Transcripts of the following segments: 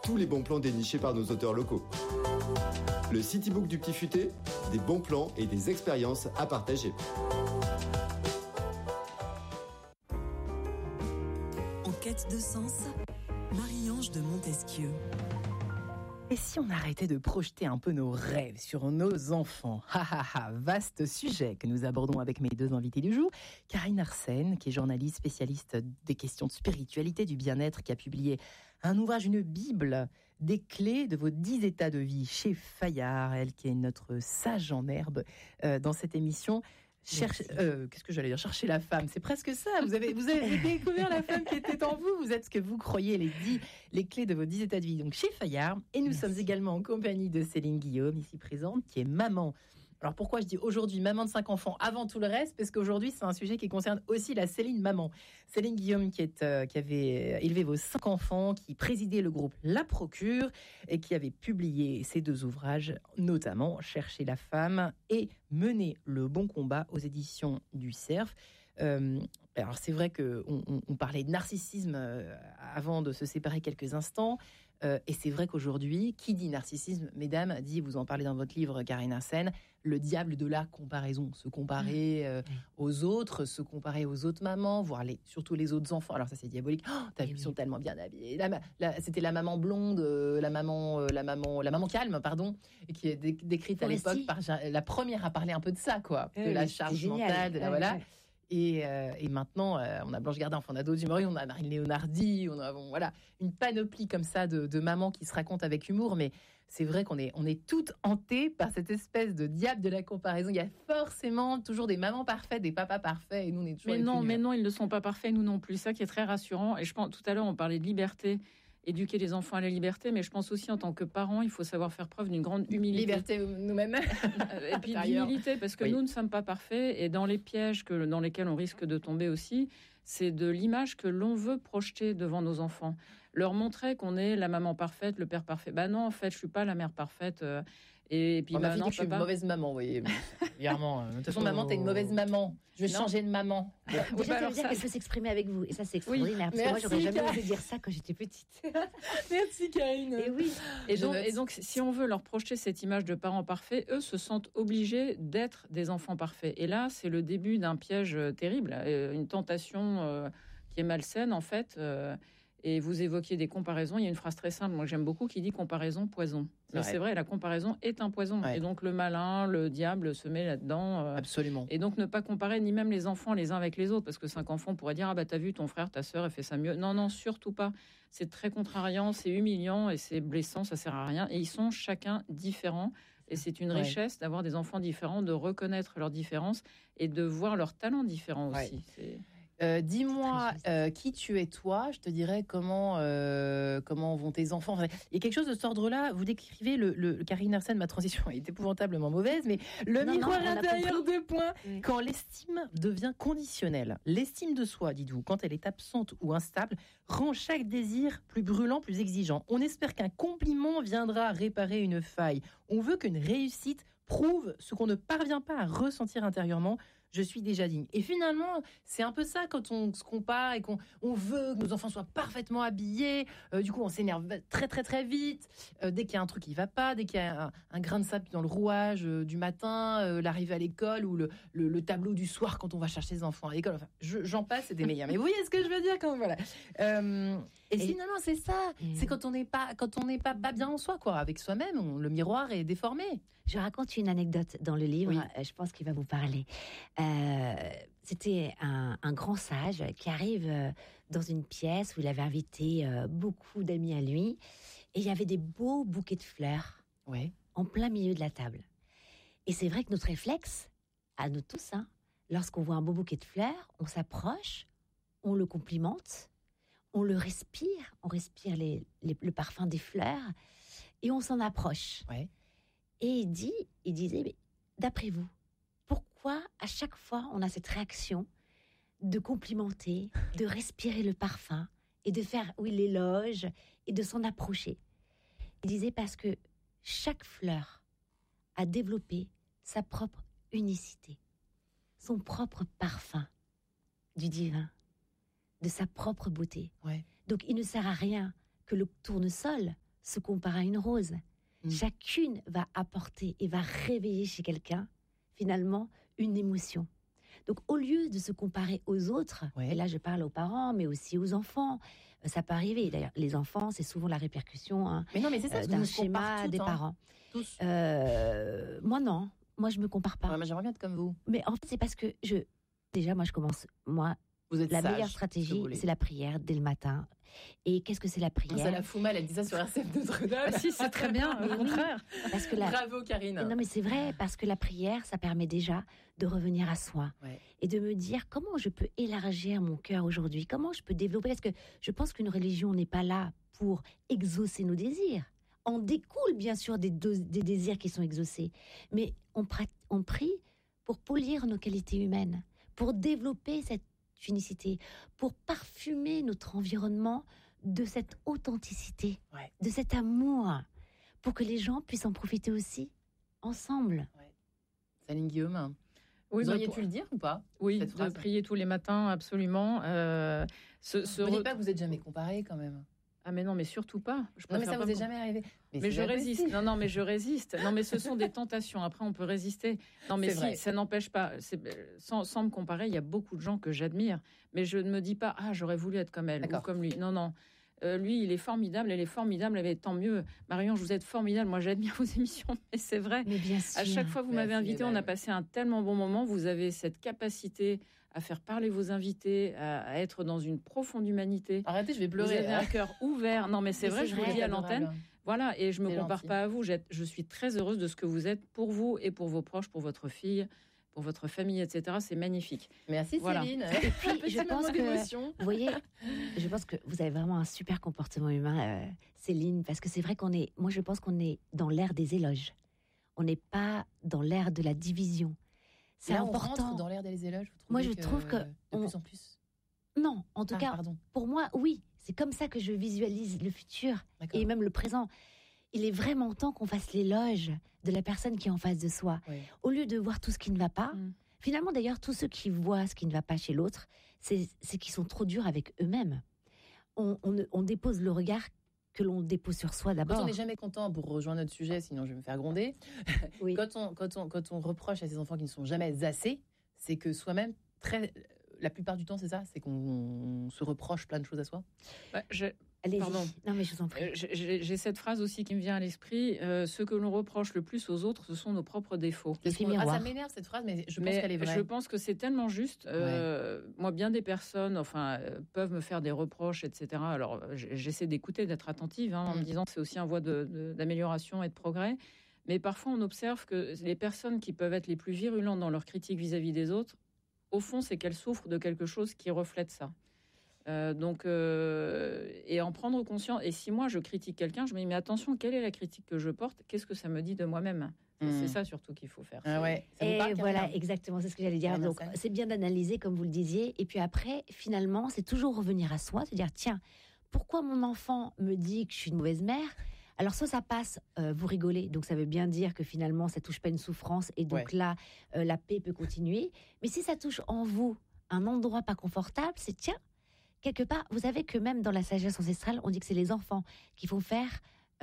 tous les bons plans dénichés par nos auteurs locaux. Le Citybook du Petit Futé, des bons plans et des expériences à partager. En quête de sens, Marie-Ange de Montesquieu. Et si on arrêtait de projeter un peu nos rêves sur nos enfants? Vaste sujet que nous abordons avec mes deux invités du jour. Karine Arsène, qui est journaliste spécialiste des questions de spiritualité, du bien-être, qui a publié un ouvrage, une bible, des clés de vos 10 états de vie chez Fayard. Elle qui est notre sage en herbe dans cette émission. Qu'est-ce que j'allais dire? Chercher la femme, c'est presque ça. Vous avez découvert la femme qui était en vous. Vous êtes ce que vous croyez, les clés de vos 10 états de vie. Donc chez Fayard. Et nous sommes également en compagnie de Céline Guillaume, ici présente, qui est maman. Alors pourquoi je dis aujourd'hui maman de 5 enfants avant tout le reste? Parce qu'aujourd'hui c'est un sujet qui concerne aussi la Céline maman. Céline Guillaume qui avait élevé vos 5 enfants, qui présidait le groupe La Procure et qui avait publié ces 2 ouvrages, notamment Chercher la femme et Mener le bon combat aux éditions du Cerf. Alors c'est vrai qu'on parlait de narcissisme avant de se séparer quelques instants. Et c'est vrai qu'aujourd'hui, qui dit narcissisme, mesdames, dit, vous en parlez dans votre livre, Karine Arsène, le diable de la comparaison. Se comparer aux autres, se comparer aux autres mamans, voire surtout les autres enfants. Alors ça, c'est diabolique. Oh, t'as vu, ils sont tellement bien habillés. C'était la maman blonde, la maman calme, pardon, et qui est décrite à l'époque par la première à parler un peu de ça, quoi, de la charge mentale, de la voilà. Et maintenant, on a Blanche Gardin, enfin, on a d'autres humoristes, on a Marine Léonardi, on a voilà, une panoplie comme ça de mamans qui se racontent avec humour, mais c'est vrai qu'on est toutes hantées par cette espèce de diable de la comparaison. Il y a forcément toujours des mamans parfaites, des papas parfaits, et nous on est toujours... Mais non, ils ne sont pas parfaits, nous non plus. Ça qui est très rassurant. Et je pense, tout à l'heure, on parlait de liberté, éduquer les enfants à la liberté, mais je pense aussi en tant que parents, il faut savoir faire preuve d'une grande humilité. Liberté nous-mêmes. Et puis d'humilité, parce que nous ne sommes pas parfaits, et dans les pièges dans lesquels on risque de tomber aussi, c'est de l'image que l'on veut projeter devant nos enfants. Leur montrer qu'on est la maman parfaite, le père parfait. Bah non, en fait, je suis pas la mère parfaite. Et puis, ma fille dit que je suis une mauvaise maman, vous voyez. Clairement. De toute façon, maman, t'es une mauvaise maman. Je vais changer de maman. Déjà, ça veut dire qu'elle peut s'exprimer avec vous. Et ça, c'est extraordinaire. Parce que moi, j'aurais jamais osé dire ça quand j'étais petite. Merci, Karine. Et oui. Et donc, si on veut leur projeter cette image de parents parfaits, eux se sentent obligés d'être des enfants parfaits. Et là, c'est le début d'un piège terrible, une tentation qui est malsaine, en fait. Et vous évoquiez des comparaisons. Il y a une phrase très simple, moi que j'aime beaucoup, qui dit comparaison, poison. Mais c'est vrai, la comparaison est un poison. Ouais. Et donc le malin, le diable se met là-dedans. Absolument. Et donc ne pas comparer ni même les enfants les uns avec les autres. Parce que 5 enfants pourraient dire, ah bah t'as vu ton frère, ta sœur, elle fait ça mieux. Non, surtout pas. C'est très contrariant, c'est humiliant et c'est blessant, ça sert à rien. Et ils sont chacun différents. Et c'est une richesse d'avoir des enfants différents, de reconnaître leurs différences et de voir leurs talents différents aussi. C'est... Dis-moi qui tu es toi, je te dirais comment vont tes enfants. Enfin, il y a quelque chose de cet ordre-là. Vous décrivez le Karine Arsène, ma transition est épouvantablement mauvaise, mais le miroir intérieur de points. Oui. Quand l'estime devient conditionnelle, l'estime de soi, dites-vous, quand elle est absente ou instable, rend chaque désir plus brûlant, plus exigeant. On espère qu'un compliment viendra réparer une faille. On veut qu'une réussite prouve ce qu'on ne parvient pas à ressentir intérieurement. Je suis déjà digne. Et finalement, c'est un peu ça quand on se compare et qu'on veut que nos enfants soient parfaitement habillés. Du coup, on s'énerve très, très, très vite. Dès qu'il y a un truc qui va pas, dès qu'il y a un grain de sable dans le rouage du matin, l'arrivée à l'école ou le tableau du soir quand on va chercher les enfants à l'école. Enfin, j'en passe, c'est des meilleurs. Mais vous voyez ce que je veux dire quand voilà. Et finalement, c'est ça. C'est quand on n'est pas bien en soi, quoi. Avec soi-même, le miroir est déformé. Je raconte une anecdote dans le livre. Oui. Je pense qu'il va vous parler. C'était un grand sage qui arrive dans une pièce où il avait invité beaucoup d'amis à lui. Et il y avait des beaux bouquets de fleurs en plein milieu de la table. Et c'est vrai que notre réflexe, à nous tous, lorsqu'on voit un beau bouquet de fleurs, on s'approche, on le complimente, on le respire, on respire le parfum des fleurs et on s'en approche. Ouais. Et il disait, mais d'après vous, pourquoi à chaque fois on a cette réaction de complimenter, de respirer le parfum et de faire l'éloge et de s'en approcher? Il disait parce que chaque fleur a développé sa propre unicité, son propre parfum du divin, de sa propre beauté. Ouais. Donc il ne sert à rien que le tournesol se compare à une rose. Chacune va apporter et va réveiller chez quelqu'un, finalement, une émotion. Donc, au lieu de se comparer aux autres, et là, je parle aux parents, mais aussi aux enfants, ça peut arriver. D'ailleurs, les enfants, c'est souvent la répercussion d'un schéma des parents. Tous. Moi, non. Moi, je me compare pas. Moi, j'aimerais bien être comme vous. Mais en fait, c'est parce que déjà, moi, je commence. Vous êtes la sage, meilleure stratégie, c'est la prière dès le matin. Et qu'est-ce que c'est la prière? Ça la fout mal, elle dit ça sur RCF Notre-Dame. Ah si, c'est très bien, au contraire. Parce que Bravo, Karine. Non, mais c'est vrai, parce que la prière, ça permet déjà de revenir à soi. Et de me dire comment je peux élargir mon cœur aujourd'hui, comment je peux développer. Parce que je pense qu'une religion n'est pas là pour exaucer nos désirs. En découle bien sûr des désirs qui sont exaucés. Mais on prie pour polir nos qualités humaines, pour développer cette unicité, pour parfumer notre environnement de cette authenticité, de cet amour, pour que les gens puissent en profiter aussi, ensemble. Céline Guillaume, vous auriez pu le dire ou pas? Oui, de prier tous les matins, absolument. Vous ne dites pas que vous n'êtes jamais comparé quand même? Ah mais non, mais surtout pas. Non, mais ça vous est jamais arrivé. Mais je résiste. Non, mais je résiste. Non, mais ce sont des tentations. Après, on peut résister. Non, mais si, ça n'empêche pas. Sans me comparer, il y a beaucoup de gens que j'admire. Mais je ne me dis pas, j'aurais voulu être comme elle ou comme lui. Non, non. Lui, il est formidable, elle est formidable, mais tant mieux. Marion, vous êtes formidable. Moi, j'admire vos émissions, mais c'est vrai. Mais bien sûr. À chaque fois que vous m'avez invité, on a passé un tellement bon moment. Vous avez cette capacité à faire parler vos invités, à être dans une profonde humanité. Arrêtez, je vais pleurer. Vous avez un cœur ouvert. Non, mais c'est vrai, je vous le dis à l'antenne. Voilà, et je ne me compare pas à vous. Je suis très heureuse de ce que vous êtes pour vous et pour vos proches, pour votre fille, pour votre famille, etc. C'est magnifique. Merci Céline. Et puis, je pense que, vous voyez, je pense que vous avez vraiment un super comportement humain, Céline, parce que c'est vrai moi je pense qu'on est dans l'ère des éloges. On n'est pas dans l'ère de la division. C'est important. On rentre dans l'ère des éloges. Moi, je trouve que de plus en plus. Non, en tout cas, pour moi, oui. C'est comme ça que je visualise le futur et même le présent. Il est vraiment temps qu'on fasse l'éloge de la personne qui est en face de soi. Au lieu de voir tout ce qui ne va pas. Finalement, d'ailleurs, tous ceux qui voient ce qui ne va pas chez l'autre, c'est qu'ils sont trop durs avec eux-mêmes. On dépose le regard que l'on dépose sur soi d'abord. Quand on n'est jamais content, pour rejoindre notre sujet, sinon je vais me faire gronder, quand on reproche à ces enfants qui ne sont jamais assez, c'est que soi-même, la plupart du temps, c'est ça, c'est qu'on se reproche plein de choses à soi. Allez-y. Pardon. Non, mais je vous en prie. J'ai cette phrase aussi qui me vient à l'esprit. Ce que l'on reproche le plus aux autres, ce sont nos propres défauts. Ça m'énerve cette phrase, mais je pense qu'elle est vraie. Je pense que c'est tellement juste. Moi, bien des personnes peuvent me faire des reproches, etc. Alors, j'essaie d'écouter, d'être attentive, en me disant que c'est aussi un voie d'amélioration et de progrès. Mais parfois, on observe que les personnes qui peuvent être les plus virulentes dans leur critique vis-à-vis des autres, au fond, c'est qu'elles souffrent de quelque chose qui reflète ça. Et en prendre conscience. Et si moi je critique quelqu'un, je me dis mais attention, quelle est la critique que je porte? Qu'est-ce que ça me dit de moi-même? C'est ça surtout qu'il faut faire. Et voilà, exactement, c'est ce que j'allais dire. Donc c'est bien d'analyser comme vous le disiez. Et puis après, finalement, c'est toujours revenir à soi, se dire tiens, pourquoi mon enfant me dit que je suis une mauvaise mère? Alors soit ça passe, vous rigolez, donc ça veut bien dire que finalement ça touche pas une souffrance et donc là la paix peut continuer. Mais si ça touche en vous un endroit pas confortable, c'est tiens, quelque part, vous savez que même dans la sagesse ancestrale, on dit que c'est les enfants qui font faire,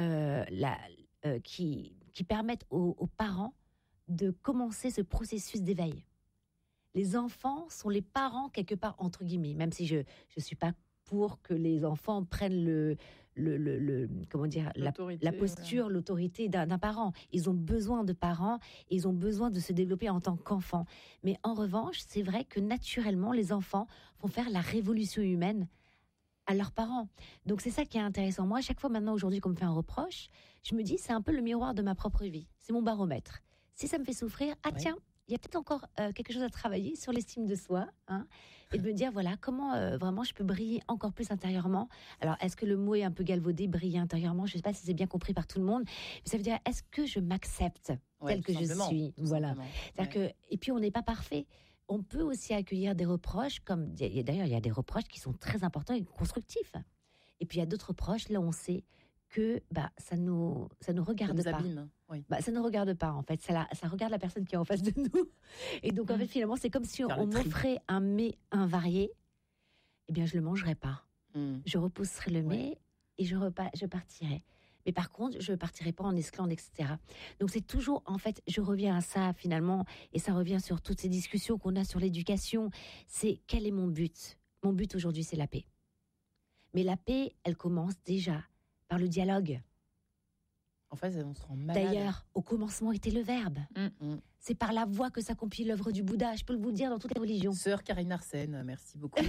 qui permettent aux parents de commencer ce processus d'éveil. Les enfants sont les parents quelque part entre guillemets, même si je suis pas pour que les enfants prennent comment dire, la posture, l'autorité d'un parent. Ils ont besoin de parents, et ils ont besoin de se développer en tant qu'enfants. Mais en revanche, c'est vrai que naturellement, les enfants vont faire la révolution humaine à leurs parents. Donc c'est ça qui est intéressant. Moi, à chaque fois maintenant, aujourd'hui, qu'on me fait un reproche, je me dis, c'est un peu le miroir de ma propre vie. C'est mon baromètre. Si ça me fait souffrir, tiens, il y a peut-être encore quelque chose à travailler sur l'estime de soi, et de me dire, voilà, comment vraiment je peux briller encore plus intérieurement. Alors, est-ce que le mot est un peu galvaudé, briller intérieurement? Je ne sais pas si c'est bien compris par tout le monde, mais ça veut dire, est-ce que je m'accepte tel que je suis? Voilà. C'est-à-dire que, et puis, on n'est pas parfait. On peut aussi accueillir des reproches, d'ailleurs, il y a des reproches qui sont très importants et constructifs. Et puis, il y a d'autres reproches, là, on sait que ça nous regarde pas. Abîme. Oui. Ça ne regarde pas, en fait. Ça regarde la personne qui est en face de nous. Et donc, en fait, finalement, c'est comme si on m'offrait un mets invarié. Eh bien, je ne le mangerais pas. Je repousserais le mets et je partirais. Mais par contre, je ne partirai pas en esclande, etc. Donc c'est toujours, en fait, je reviens à ça finalement, et ça revient sur toutes ces discussions qu'on a sur l'éducation, c'est quel est mon but ? Mon but aujourd'hui, c'est la paix. Mais la paix, elle commence déjà par le dialogue. En fait, on se rend malade. D'ailleurs, au commencement était le verbe. C'est par la voix que s'accomplit l'œuvre du Bouddha. Je peux vous le dire dans toutes les religions. Sœur Karine Arsène, merci beaucoup.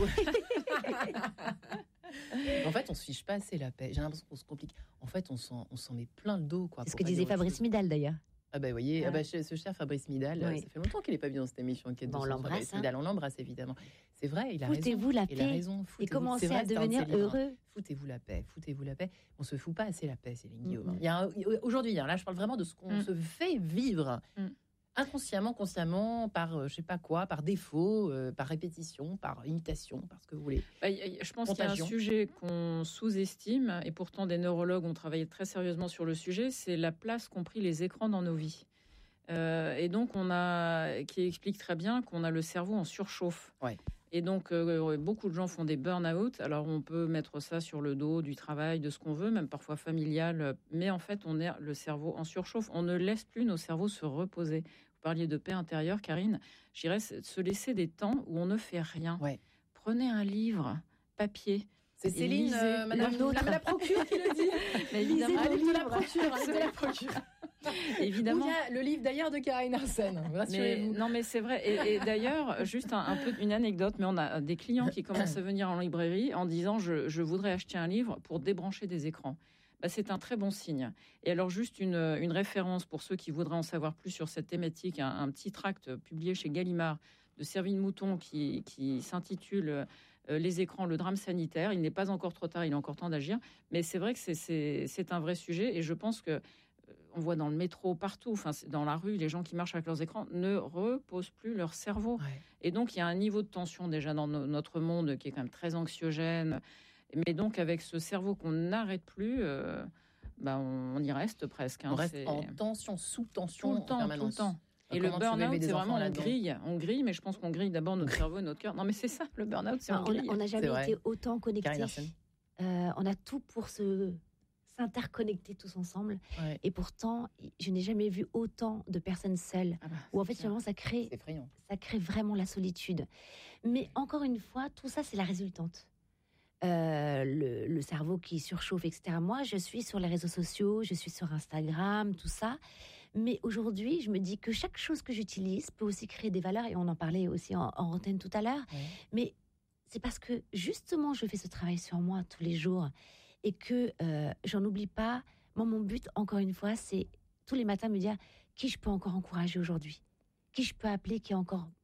En fait, on se fiche pas assez la paix. J'ai l'impression qu'on se complique. En fait, on s'en met plein le dos. C'est ce que disait Fabrice Midal, d'ailleurs. Ah bah, vous voyez, ce cher Fabrice Midal, ça fait longtemps qu'il n'est pas venu dans cette émission. On l'embrasse. On l'embrasse, évidemment. C'est vrai, il a Foutez-vous la paix et commencez à devenir heureux. Foutez-vous la paix. On se fout pas assez la paix, Céline Guillaume. Aujourd'hui, là, je parle vraiment de ce qu'on se fait vivre. Inconsciemment, consciemment, par je sais pas quoi, par défaut, par répétition, par imitation, par ce que vous voulez. Je pense qu'il y a un sujet qu'on sous-estime, et pourtant des neurologues ont travaillé très sérieusement sur le sujet, c'est la place qu'ont pris les écrans dans nos vies. Et donc, qui explique très bien qu'on a le cerveau en surchauffe. Ouais. Et donc, beaucoup de gens font des burn-out. Alors, on peut mettre ça sur le dos du travail, de ce qu'on veut, même parfois familial. Mais en fait, on est le cerveau en surchauffe. On ne laisse plus nos cerveaux se reposer. Vous parliez de paix intérieure, Karine. Je dirais se laisser des temps où on ne fait rien. Ouais. Prenez un livre, papier. C'est Céline, madame la procure qui le dit. Mais évidemment, de la procure. Évidemment. Il y a le livre d'ailleurs de Karine Arsène. Mais c'est vrai. Et d'ailleurs, juste un peu une anecdote, mais on a des clients qui commencent à venir en librairie en disant je voudrais acheter un livre pour débrancher des écrans. C'est un très bon signe. Et alors, juste une référence pour ceux qui voudraient en savoir plus sur cette thématique, un petit tract publié chez Gallimard de Servine Mouton qui s'intitule Les écrans, le drame sanitaire. Il n'est pas encore trop tard, il est encore temps d'agir. Mais c'est vrai que c'est un vrai sujet, et je pense que on voit dans le métro, partout, dans la rue, les gens qui marchent avec leurs écrans ne reposent plus leur cerveau. Ouais. Et donc, il y a un niveau de tension déjà dans notre monde qui est quand même très anxiogène. Mais donc, avec ce cerveau qu'on n'arrête plus, on y reste presque. On reste en tension, sous tension, tout le temps. Et le burn-out, c'est vraiment on grille, mais je pense qu'on grille d'abord notre cerveau et notre cœur. Non, mais c'est ça, le burn-out, c'est on grille. On n'a jamais été autant connectés. On a tout pour s'interconnecter tous ensemble. Ouais. Et pourtant, je n'ai jamais vu autant de personnes seules. Où en fait, finalement, ça crée vraiment la solitude. Mais encore une fois, tout ça, c'est la résultante. Le cerveau qui surchauffe, etc. Moi, je suis sur les réseaux sociaux, je suis sur Instagram, tout ça. Mais aujourd'hui, je me dis que chaque chose que j'utilise peut aussi créer des valeurs. Et on en parlait aussi en antenne tout à l'heure. Ouais. Mais c'est parce que, justement, je fais ce travail sur moi tous les jours. Et que j'en oublie pas. Moi, mon but, encore une fois, c'est tous les matins me dire qui je peux encore encourager aujourd'hui, qui je peux appeler qui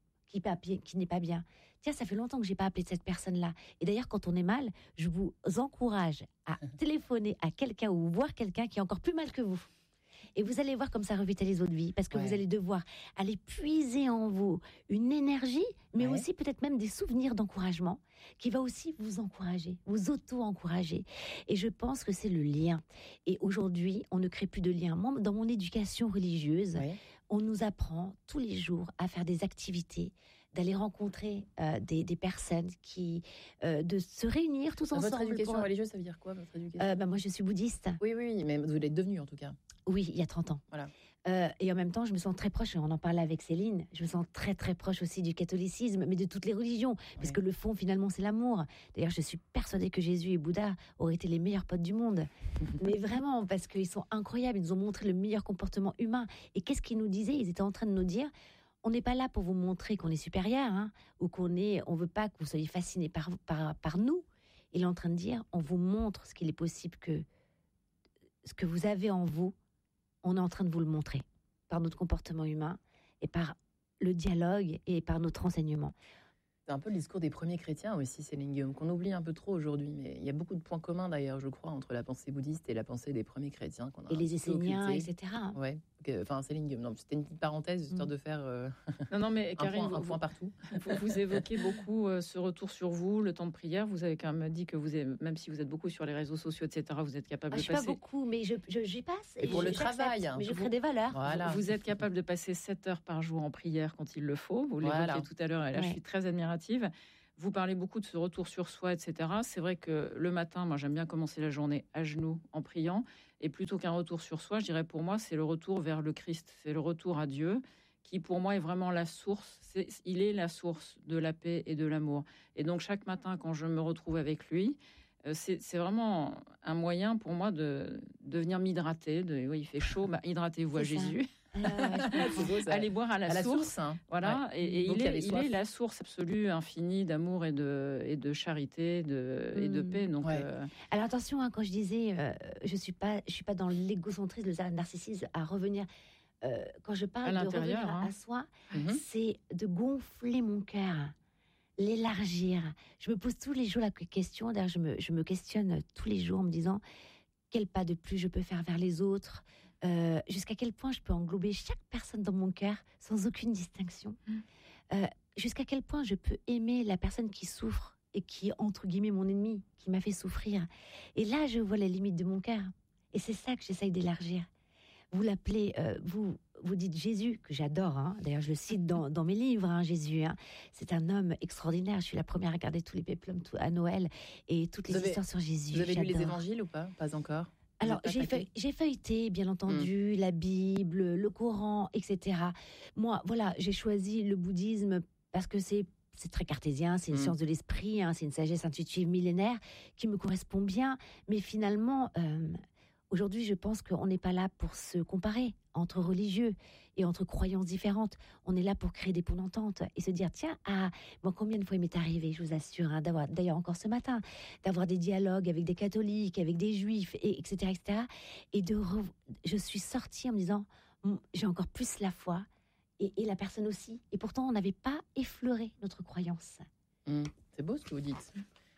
n'est pas bien. Tiens, ça fait longtemps que j'ai pas appelé cette personne-là. Et d'ailleurs, quand on est mal, je vous encourage à téléphoner à quelqu'un ou voir quelqu'un qui est encore plus mal que vous. Et vous allez voir comme ça revitalise votre vie, parce que vous allez devoir aller puiser en vous une énergie, mais aussi peut-être même des souvenirs d'encouragement, qui va aussi vous encourager, vous auto-encourager. Et je pense que c'est le lien. Et aujourd'hui, on ne crée plus de lien. Moi, dans mon éducation religieuse, on nous apprend tous les jours à faire des activités, d'aller rencontrer des personnes, de se réunir tous ensemble. Votre éducation religieuse, ça veut dire quoi, votre éducation ? Moi, je suis bouddhiste. Oui, mais vous l'êtes devenue en tout cas. Oui, il y a 30 ans. Voilà. Et en même temps, je me sens très proche, on en parlait avec Céline, je me sens très très proche aussi du catholicisme, mais de toutes les religions, parce que le fond, finalement, c'est l'amour. D'ailleurs, je suis persuadée que Jésus et Bouddha auraient été les meilleurs potes du monde. Mais vraiment, parce qu'ils sont incroyables, ils nous ont montré le meilleur comportement humain. Et qu'est-ce qu'ils nous disaient ? Ils étaient en train de nous dire, on n'est pas là pour vous montrer qu'on est supérieur, ou on veut pas que vous soyez fascinés par nous. Il est en train de dire, on vous montre ce qu'il est possible que ce que vous avez en vous, on est en train de vous le montrer par notre comportement humain et par le dialogue et par notre enseignement. C'est un peu le discours des premiers chrétiens aussi, Céline Guillaume, qu'on oublie un peu trop aujourd'hui. Mais il y a beaucoup de points communs d'ailleurs, je crois, entre la pensée bouddhiste et la pensée des premiers chrétiens. Et les Esséniens, etc. Ouais. Enfin, Céline Guillaume, c'était une petite parenthèse, histoire de faire non, mais Karine, un point partout. Vous évoquez beaucoup ce retour sur vous, le temps de prière. Vous avez quand même dit que même si vous êtes beaucoup sur les réseaux sociaux, etc., vous êtes capable de passer... Je ne suis pas beaucoup, mais j'y passe. Et pour le travail. Mais je ferai des valeurs. Voilà. Vous êtes capable de passer 7 heures par jour en prière quand il le faut. Vous l'évoquiez tout à l'heure, et là, je suis très admirative. Vous parlez beaucoup de ce retour sur soi, etc. C'est vrai que le matin, moi, j'aime bien commencer la journée à genoux en priant. Et plutôt qu'un retour sur soi, je dirais pour moi, c'est le retour vers le Christ, c'est le retour à Dieu, qui pour moi est vraiment la source, il est la source de la paix et de l'amour. Et donc chaque matin, quand je me retrouve avec lui, c'est vraiment un moyen pour moi de venir m'hydrater. Oui, il fait chaud, hydratez-vous à Jésus. Allez boire à la source. Voilà. Ouais. Et il est la source absolue, infinie d'amour et de charité et de paix. Donc, Alors attention, quand je disais, je suis pas dans l'égocentrisme, le narcissisme, à revenir. Quand je parle de revenir à soi, c'est de gonfler mon cœur, l'élargir. Je me pose tous les jours la question. D'ailleurs, je me questionne tous les jours en me disant quel pas de plus je peux faire vers les autres. Jusqu'à quel point je peux englober chaque personne dans mon cœur sans aucune distinction. Jusqu'à quel point je peux aimer la personne qui souffre et qui est entre guillemets mon ennemi, qui m'a fait souffrir. Et là, je vois la limite de mon cœur. Et c'est ça que j'essaye d'élargir. Vous l'appelez, vous dites Jésus, que j'adore. D'ailleurs, je le cite dans mes livres, Jésus. C'est un homme extraordinaire. Je suis la première à regarder tous les péplums à Noël et toutes les histoires sur Jésus. Vous avez lu les évangiles ou pas ? Pas encore. Alors, j'ai feuilleté, bien entendu, la Bible, le Coran, etc. Moi, voilà, j'ai choisi le bouddhisme parce que c'est très cartésien, c'est une science de l'esprit, c'est une sagesse intuitive millénaire qui me correspond bien. Mais finalement, aujourd'hui, je pense qu'on n'est pas là pour se comparer entre religieux et entre croyances différentes. On est là pour créer des ponts d'entente et se dire, tiens, moi, combien de fois il m'est arrivé, je vous assure, d'ailleurs encore ce matin, d'avoir des dialogues avec des catholiques, avec des juifs, etc. Et je suis sortie en me disant, j'ai encore plus la foi et la personne aussi. Et pourtant, on n'avait pas effleuré notre croyance. C'est beau ce que vous dites.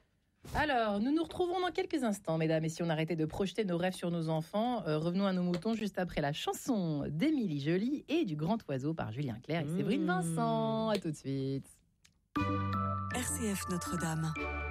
Alors, nous nous retrouvons dans quelques instants, mesdames, et si on arrêtait de projeter nos rêves sur nos enfants, revenons à nos moutons juste après la chanson d'Émilie Joly et du Grand Oiseau par Julien Clerc et Séverine Vincent. À tout de suite. RCF Notre-Dame.